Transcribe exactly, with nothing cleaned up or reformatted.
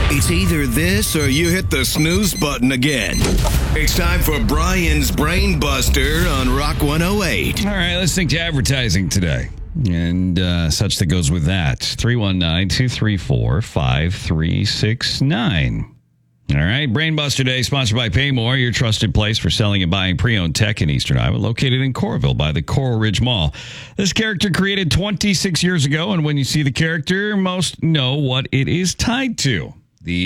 It's either this or you hit the snooze button again. It's time for Brian's Brain Buster on Rock one oh eight. All right, let's think to advertising today. And uh, such that goes with that. three one nine, two three four, five three six nine. All right, Brainbuster Day, sponsored by Paymore, your trusted place for selling and buying pre-owned tech in Eastern Iowa, located in Coralville by the Coral Ridge Mall. This character created twenty-six years ago, and when you see the character, most know what it is tied to.